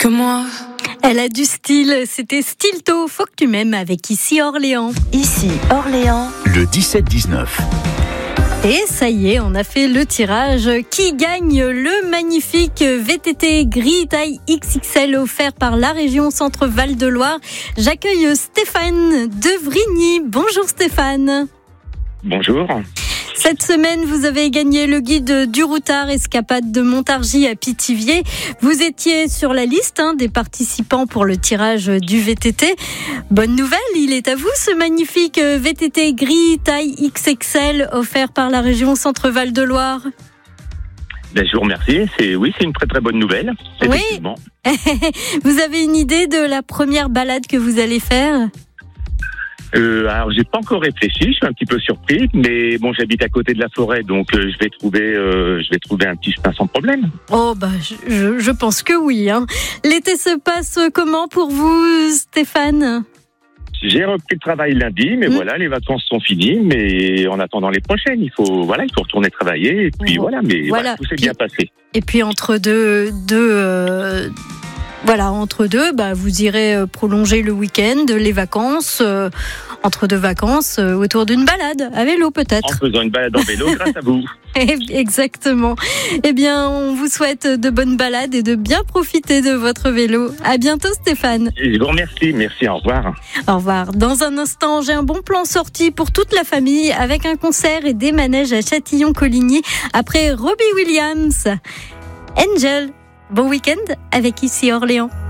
que moi. Elle a du style, c'était Stilto, faut que tu m'aimes avec Ici Orléans. Ici Orléans. Le 17-19. Et ça y est, on a fait le tirage. Qui gagne le magnifique VTT gris taille XXL offert par la région Centre-Val de Loire? J'accueille Stéphane de Vrigny. Bonjour Stéphane. Bonjour. Cette semaine, vous avez gagné le guide du routard escapade de Montargis à Pithiviers. Vous étiez sur la liste des participants pour le tirage du VTT. Bonne nouvelle, il est à vous ce magnifique VTT gris taille XXL offert par la région Centre-Val de Loire. Je vous remercie. C'est une très très bonne nouvelle. Effectivement. Oui. Vous avez une idée de la première balade que vous allez faire ? Alors j'ai pas encore réfléchi, je suis un petit peu surpris, mais bon, j'habite à côté de la forêt, donc je vais trouver un petit chemin sans problème. Oh je pense que oui. L'été se passe comment pour vous, Stéphane ? J'ai repris le travail lundi, mais voilà, les vacances sont finies, mais en attendant les prochaines, il faut retourner travailler, et puis tout s'est bien passé. Et puis entre deux, vous irez prolonger le week-end, les vacances, entre deux vacances, autour d'une balade, à vélo peut-être. En faisant une balade en vélo, grâce à vous. Exactement. Eh bien, on vous souhaite de bonnes balades et de bien profiter de votre vélo. À bientôt Stéphane. Je vous remercie, merci, au revoir. Au revoir. Dans un instant, j'ai un bon plan sorti pour toute la famille avec un concert et des manèges à Châtillon-Coligny après Robbie Williams. Angel. Bon week-end avec Ici Orléans.